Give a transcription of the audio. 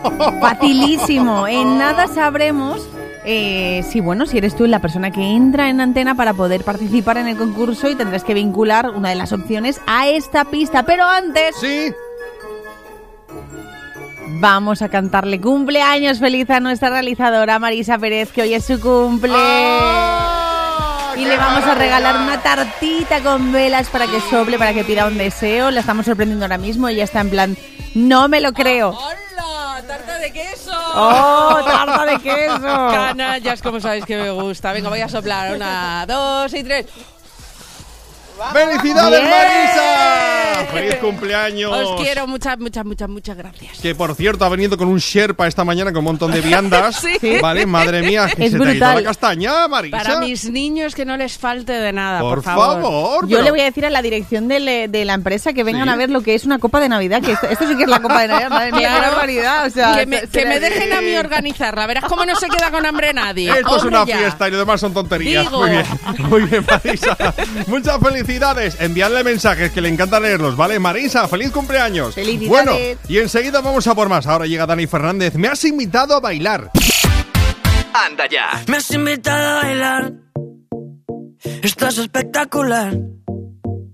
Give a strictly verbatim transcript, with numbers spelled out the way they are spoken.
Facilísimo. En nada sabremos eh, si, bueno, si eres tú la persona que entra en Antena para poder participar en el concurso y tendrás que vincular una de las opciones a esta pista. Pero antes... Sí. Vamos a cantarle cumpleaños feliz a nuestra realizadora Marisa Pérez, que hoy es su cumple. ¡Oh! Y le vamos a regalar una tartita con velas para que sople, para que pida un deseo. La estamos sorprendiendo ahora mismo. Ella está en plan, no me lo creo. ¡Hola! ¡Tarta de queso! ¡Oh, tarta de queso! Canallas, como sabéis que me gusta. Venga, voy a soplar. Una, dos y tres. ¡Felicidades, ¡Bien! Marisa! ¡Feliz cumpleaños! Os quiero, muchas, muchas, muchas, muchas gracias. Que, por cierto, ha venido con un Sherpa esta mañana con un montón de viandas. Sí. Vale, madre mía, que Es se te ha ido brutal. la castaña, Marisa. Para mis niños que no les falte de nada, Por por, favor. favor. Yo pero- le voy a decir a la dirección de, le- de la empresa que vengan Sí. a ver lo que es una copa de Navidad, que esto, esto sí que es la copa de Navidad, madre mía, qué Claro. barbaridad. O sea, Que me, se- que se- me dejen a mí organizarla. Verás cómo no se queda con hambre nadie. Esto es Hombre, una ya. fiesta y lo demás son tonterías. Digo. Muy bien, muy bien, Marisa. Muchas felicidades. Enviadle mensajes que le encanta leerlos, ¿vale? Marisa, feliz cumpleaños. Felicidades. Bueno, y enseguida vamos a por más. Ahora llega Dani Fernández. Me has invitado a bailar. Anda ya. Me has invitado a bailar. Estás espectacular.